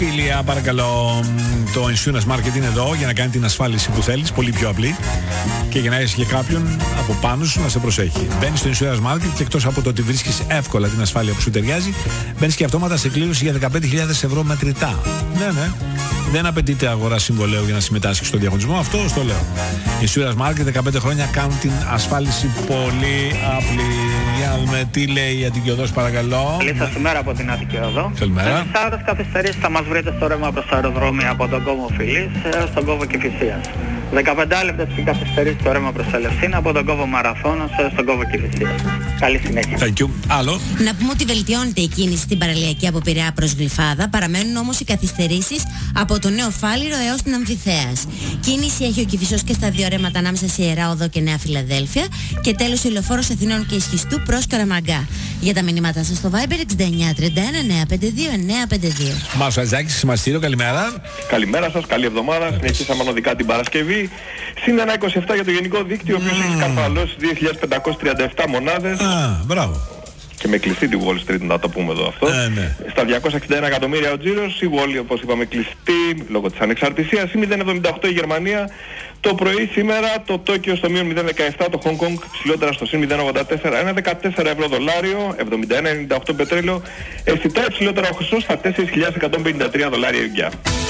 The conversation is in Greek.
Φίλια, παρακαλώ, το Insurance Market είναι εδώ για να κάνει την ασφάλιση που θέλεις, πολύ πιο απλή και για να έχεις και κάποιον από πάνω σου να σε προσέχει. Μπαίνεις στο Insurance Market και εκτός από το ότι βρίσκεις εύκολα την ασφάλεια που σου ταιριάζει, μπαίνεις και αυτόματα σε κλήρωση για 15.000 ευρώ μετρητά. Ναι. Δεν απαιτείται αγορά συμβολέου για να συμμετάσχεις στο διαγωνισμό, αυτό στο λέω. Insurance Market 15 χρόνια κάνουν την ασφάλιση πολύ απλή. Για να δούμε τι λέει η Αττική Οδός, παρακαλώ. Καλή σας ημέρα από την Αττική Οδό. Καλημέρα. Σε ώρες καθυστερήσεις θα μας βρείτε στο ρεύμα προς το αεροδρόμιο από τον κόμβο Φιλής έως τον κόμβο Κηφισίας. 15 λεπτά στην καθυστερήσεις στο ρεύμα προς Ελευσίνα από τον κόμβο Μαραθώνας έως τον κόμβο Κηφισίας. Καλή συνέχεια. Thank you. Άλλο. Να πούμε ότι βελτιώνεται η κίνηση στην παραλιακή από Πειραιά προς Γλυφάδα, παραμένουν όμως οι καθυστερήσεις από το Νέο Φάληρο έως την Αμφιθέας. Κίνηση έχει ο Κηφισός και στα δύο ρέματα ανάμεσα σε Ιερά Οδό και Νέα Φιλαδέλφια και τέλος η λεωφόρος Αθηνών και Ισχυστού προς Καραμαγκά. Για τα μηνύματά σας στο Viber 6931-952-952. Μασουαζάκη, Σημαστήριο, καλημέρα. Καλημέρα σας, καλή εβδομάδα. Συνεχίσαμε ανωδικά την Παρασκευή. Συν 1,27 για το γενικό δίκτυο, ο οποίος έχει καρφαλώσει 2.537 μονάδες. Μπράβο. Και με κλειστή τη Wall Street, να το πούμε εδώ αυτό. Ναι. Στα 261 εκατομμύρια ο τζίρος, η Wall, όπως είπαμε, κλειστή λόγω της ανεξαρτησίας. Συν 0,78 η Γερμανία. Το πρωί σήμερα το Τόκιο στο μείον 0,17, το Hong Kong ψηλότερα στο συν 0,84, 1,14 ευρώ δολάριο, 71,98 πετρέλαιο, αισθητά υψηλότερα ο χρυσός στα 4.153 δολάρια η ουγγιά.